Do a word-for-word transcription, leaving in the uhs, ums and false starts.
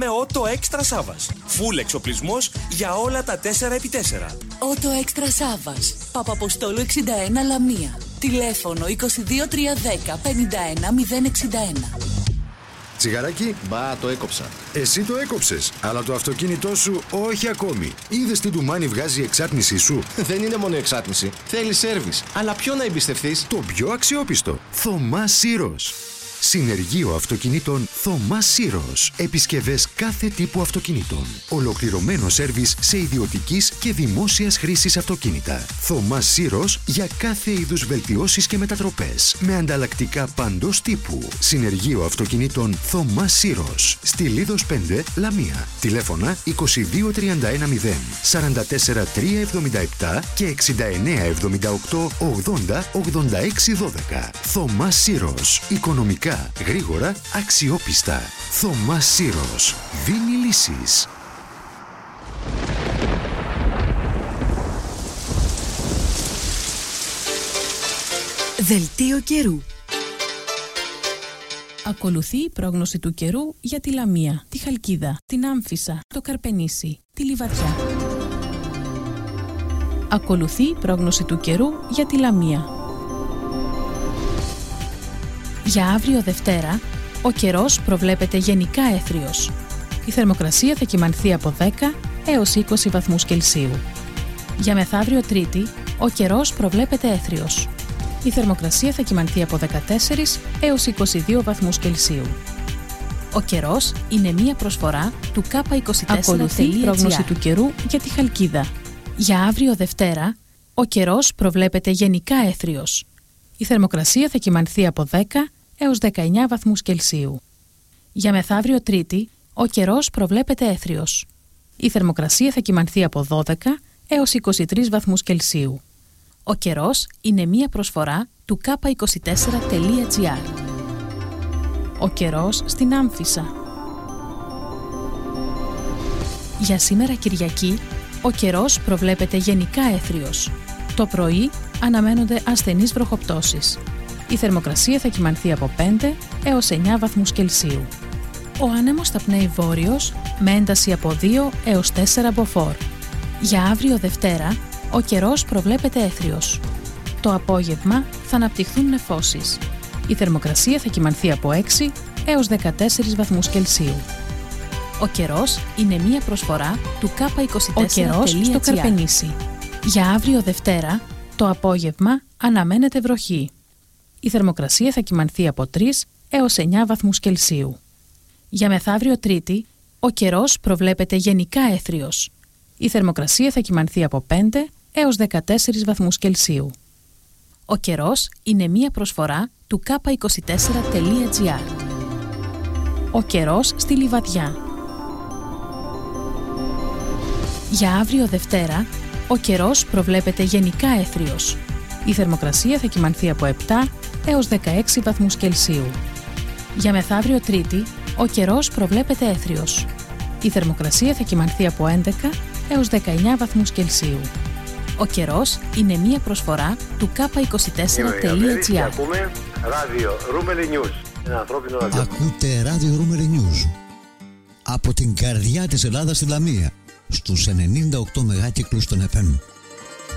με Auto Extra Savas. Full εξοπλισμός για όλα τα τέσσερα επί τέσσερα. Auto Extra Savas. Παπαποστόλου εξήντα ένα Λαμία. Τηλέφωνο είκοσι δύο τριακόσια δέκα πενήντα ένα μηδέν εξήντα ένα. Τσιγαράκι. Μπα, το έκοψα. Εσύ το έκοψες, αλλά το αυτοκίνητό σου όχι ακόμη. Είδες τι ντουμάνι βγάζει η εξάτμισή σου? Δεν είναι μόνο εξάτμιση. Θέλει σέρβις. Αλλά ποιο να εμπιστευτείς? Το πιο αξιόπιστο. Θωμάς Σύρος. Συνεργείο αυτοκινήτων Θωμάς Σύρος. Επισκευές κάθε τύπου αυτοκινήτων. Ολοκληρωμένο σέρβις σε ιδιωτικής και δημόσιας χρήσης αυτοκίνητα. Θωμάς Σύρος για κάθε είδους βελτιώσεις και μετατροπές. Με ανταλλακτικά παντός τύπου. Συνεργείο αυτοκινήτων Θωμάς Σύρος. Στη Λίδος πέντε, Λαμία. Τηλέφωνα είκοσι δύο τριάντα ένα μηδέν σαράντα τέσσερα τριακόσια εβδομήντα επτά και εξήντα εννέα εβδομήντα οκτώ ογδόντα ογδόντα έξι δώδεκα. Θωμάς Σύρος. Οικονομικά, γρήγορα, αξιόπιστα. Θωμάς Σύρος. Δίνει λύσεις. Δελτίο καιρού. Ακολουθεί η πρόγνωση του καιρού για τη Λαμία, τη Χαλκίδα, την Άμφισσα, το Καρπενήσι, τη Λιβαδιά. Ακολουθεί η πρόγνωση του καιρού για τη Λαμία. Για αύριο Δευτέρα, ο καιρός προβλέπεται γενικά έθριος. Η θερμοκρασία θα κυμανθεί από δέκα έως είκοσι βαθμούς Κελσίου. Για μεθαύριο Τρίτη, ο καιρός προβλέπεται έθριος. Η θερμοκρασία θα κυμανθεί από δεκατέσσερα έως είκοσι δύο βαθμούς Κελσίου. Ο καιρός είναι μία προσφορά του κάπα είκοσι τέσσερα. Ακολουθεί η πρόγνωση του καιρού για τη Χαλκίδα. Για αύριο Δευτέρα, ο καιρός προβλέπεται γενικά έθριος. Η θερμοκρασία θα κυμανθεί από δέκα έως δεκαεννέα βαθμούς Κελσίου. Για μεθαύριο Τρίτη, ο καιρός προβλέπεται έθριος. Η θερμοκρασία θα κυμανθεί από δώδεκα έως είκοσι τρεις βαθμούς Κελσίου. Ο καιρός είναι μία προσφορά του κάπα είκοσι τέσσερα τελεία τζι άρ. Ο καιρός στην Άμφισσα. Για σήμερα Κυριακή, ο καιρός προβλέπεται γενικά έθριος. Το πρωί αναμένονται ασθενείς βροχοπτώσεις. Η θερμοκρασία θα κυμανθεί από πέντε έως εννέα βαθμούς Κελσίου. Ο άνεμος θα πνέει βόρειος με ένταση από δύο έως τέσσερα μποφόρ. Για αύριο Δευτέρα, ο καιρός προβλέπεται έθριος. Το απόγευμα θα αναπτυχθούν νεφώσεις. Η θερμοκρασία θα κυμανθεί από έξι έως δεκατέσσερα βαθμούς Κελσίου. Ο καιρός είναι μία προσφορά του κάπα είκοσι τέσσερα. Ο καιρός στο Καρπενήσι. Για αύριο Δευτέρα, το απόγευμα αναμένεται βροχή. Η θερμοκρασία θα κυμανθεί από τρεις έως εννέα βαθμούς Κελσίου. Για μεθαύριο Τρίτη, ο καιρός προβλέπεται γενικά έθριος. Η θερμοκρασία θα κυμανθεί από πέντε έως δεκατέσσερα βαθμούς Κελσίου. Ο καιρός είναι μία προσφορά του κάπα είκοσι τέσσερα τελεία τζι άρ. Ο καιρός στη Λιβαδιά. Για αύριο Δευτέρα, ο καιρός προβλέπεται γενικά έθριος. Η θερμοκρασία θα κυμανθεί από επτά έως δεκαέξι βαθμούς Κελσίου. Για μεθαύριο Τρίτη, ο καιρός προβλέπεται έθριος. Η θερμοκρασία θα κυμανθεί από έντεκα έως δεκαεννέα βαθμούς Κελσίου. Ο καιρός είναι μία προσφορά του κάπα είκοσι τέσσερα τελεία τζι άρ. Ακούμε ράδιο Ρούμελι News. Ένα ανθρώπινο ράδιο. Ακούτε ράδιο Ρούμελι News. Από την καρδιά της Ελλάδας στη Λαμία. Στους ενενήντα οκτώ μεγάκυκλους των εφ εμ.